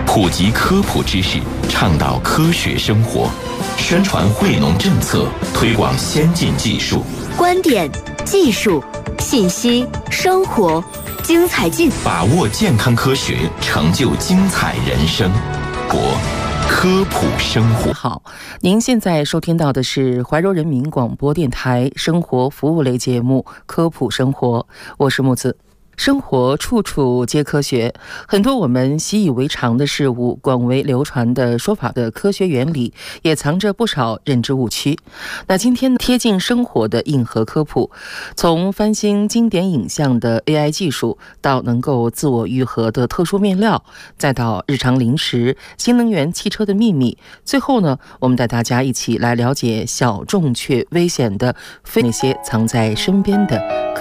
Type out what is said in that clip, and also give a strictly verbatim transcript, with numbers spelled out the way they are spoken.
普及科普知识，倡导科学生活，宣传惠农政策，推广先进技术。 观点、技术、信息、生活，精彩尽， 把握健康科学，成就精彩人生。博科普生活。 好，您现在收听到的是怀柔人民广播电台生活服务类节目《科普生活》，我是木子。生活处处皆科学，很多我们习以为常的事物，广为流传的说法的科学原理，也藏着不少认知误区。那今天贴近生活的硬核科普，从翻新经典影像的 A I 技术，到能够自我愈合的特殊面料，再到日常零食、新能源汽车的秘密，最后呢，我们带大家一起来了解小众却危险的非那些藏在身边的